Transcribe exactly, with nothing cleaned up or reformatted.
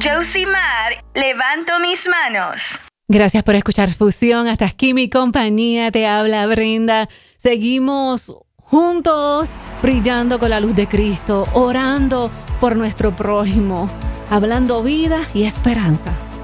Josimar, levanto mis manos. Gracias por escuchar Fusión. Hasta aquí mi compañía. Te habla Brenda. Seguimos juntos, brillando con la luz de Cristo, orando por nuestro prójimo, hablando vida y esperanza.